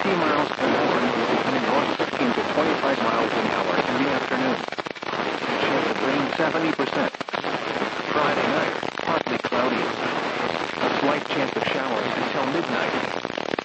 50 miles per hour and north 15 to 25 miles an hour in the afternoon. Chance of rain 70%. Friday night, partly cloudy. A slight chance of showers until midnight.